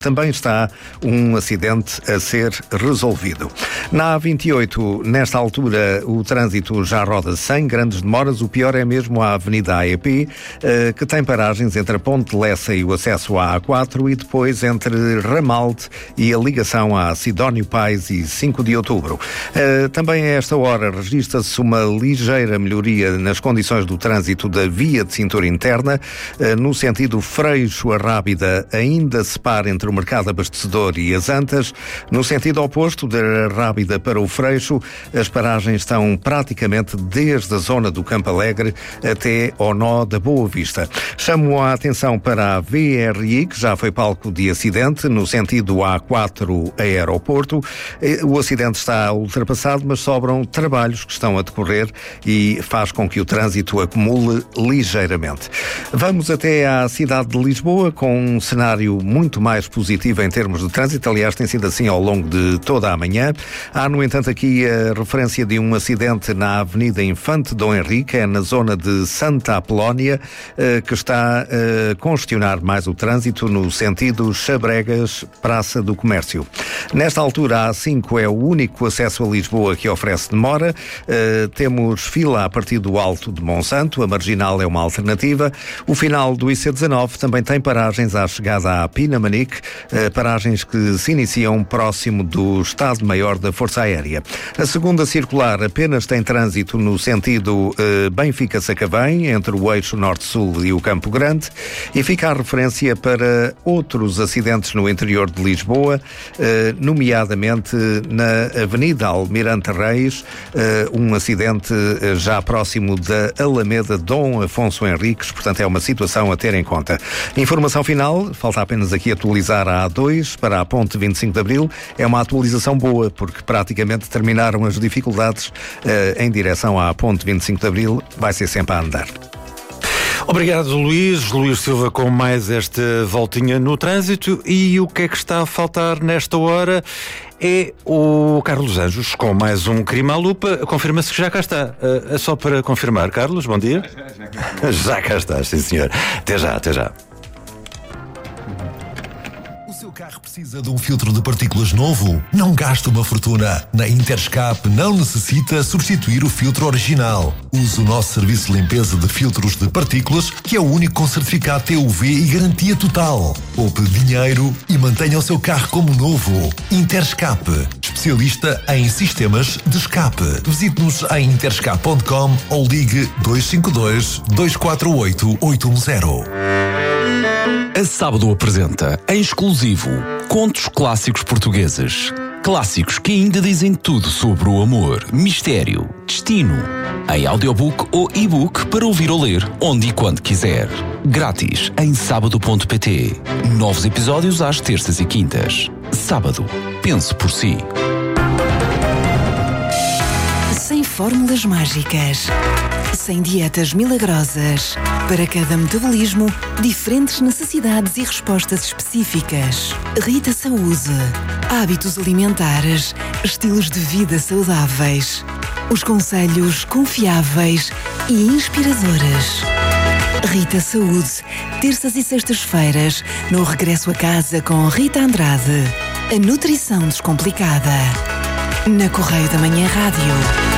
Também está um acidente a ser resolvido. Na A28, nesta altura, o trânsito já roda sem grandes demoras. O pior é mesmo a Avenida AEP, que tem paragens entre a Ponte de Lessa e o acesso à A4 e depois entre Ramalde e a ligação à Sidónio Pais e 5 de Outubro. Também a esta hora registra-se uma ligeira melhoria nas condições do trânsito da via de cintura interna. No sentido Freixo a Rábida ainda se para entre o mercado abastecedor e as Antas. No sentido oposto, da Rábida para o Freixo, as paragens estão praticamente desde a zona do Campo Alegre até ao nó da Boa Vista. Chamo a atenção para a VRI, que já foi palco de acidente, no sentido A4 a aeroporto. O acidente está ultrapassado, mas sobram trabalhos que estão a decorrer e faz com que o trânsito acumule ligeiramente. Vamos até à cidade de Lisboa, com um cenário muito mais positivo em termos de trânsito. Aliás, tem sido assim ao longo de toda a manhã. Há, no entanto, aqui a referência de um acidente na Avenida Infante Dom Henrique, é na zona de Santa Apolónia, que está a congestionar mais o trânsito no sentido Chabregas, Praça do Comércio. Nesta altura, a A5 é o único acesso a Lisboa que oferece demora. Temos fila a partir do Alto de Monsanto, a Marginal é uma alternativa. O final do IC19 também tem paragens à chegada à Pinamanique, paragens que se iniciam próximo do Estado-Maior da Força Aérea. A segunda circular apenas tem trânsito no sentido Benfica-Sacavém, entre o eixo Norte-Sul e o Campo Grande, e fica a referência para outros acidentes no interior de Lisboa, nomeadamente na Avenida Almirante Reis, um acidente já próximo da Alameda Dom Afonso Henriques, portanto é uma situação a ter em conta. Informação final, falta apenas aqui atualizar a A2 para a Ponte 25 de Abril. É uma atualização boa, porque praticamente terminaram as dificuldades em direção à Ponte 25 de Abril. Vai ser sempre a andar. Obrigado, Luís Silva, com mais esta voltinha no trânsito. E o que é que está a faltar nesta hora é o Carlos Anjos com mais um Crime à Lupa. Confirma-se que já cá está. É só para confirmar. Carlos, bom dia. Já cá está, sim senhor. Até já, até já. O seu carro precisa de um filtro de partículas novo? Não gaste uma fortuna. Na Interscap não necessita substituir o filtro original. Use o nosso serviço de limpeza de filtros de partículas, que é o único com certificado TUV e garantia total. Poupe dinheiro e mantenha o seu carro como novo. Interscap, especialista em sistemas de escape. Visite-nos em interscap.com ou ligue 252 248 810. A Sábado apresenta, em exclusivo, contos clássicos portugueses. Clássicos que ainda dizem tudo sobre o amor, mistério, destino. Em audiobook ou e-book para ouvir ou ler, onde e quando quiser. Grátis em sábado.pt. Novos episódios às terças e quintas. Sábado. Pense por si. Sem fórmulas mágicas. Sem dietas milagrosas. Para cada metabolismo, diferentes necessidades e respostas específicas. Rita Saúde. Hábitos alimentares, estilos de vida saudáveis. Os conselhos confiáveis e inspiradores. Rita Saúde. Terças e sextas-feiras, no Regresso a Casa com Rita Andrade. A nutrição descomplicada. Na Correio da Manhã Rádio.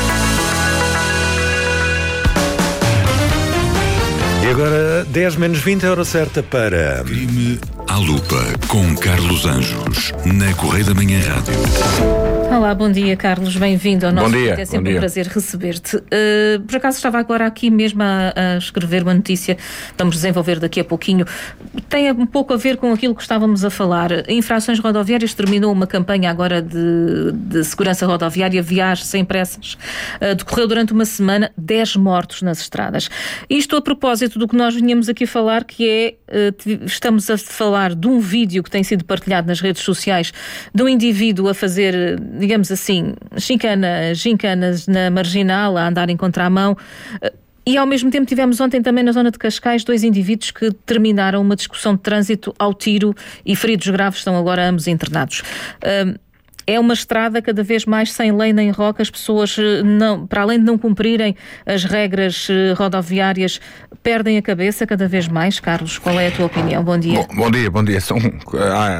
E agora, 10 menos 20, a hora certa para... Crime à Lupa, com Carlos Anjos, na Correio da Manhã Rádio. Olá, bom dia, Carlos, bem-vindo ao nosso dia, é sempre um prazer receber-te. Por acaso estava agora aqui mesmo a escrever uma notícia, vamos desenvolver daqui a pouquinho, tem um pouco a ver com aquilo que estávamos a falar. Infrações rodoviárias, terminou uma campanha agora de segurança rodoviária, viagens sem pressas, decorreu durante uma semana, 10 mortos nas estradas. Isto a propósito do que nós vinhamos aqui a falar, que é, estamos a falar de um vídeo que tem sido partilhado nas redes sociais, de um indivíduo a fazer, digamos assim, gincanas na Marginal, a andar em contramão. E ao mesmo tempo tivemos ontem também na zona de Cascais 2 indivíduos que terminaram uma discussão de trânsito ao tiro e feridos graves estão agora ambos internados. É uma estrada cada vez mais sem lei nem roca, as pessoas, para além de não cumprirem as regras rodoviárias, perdem a cabeça cada vez mais. Carlos, qual é a tua opinião? Bom dia. Bom dia.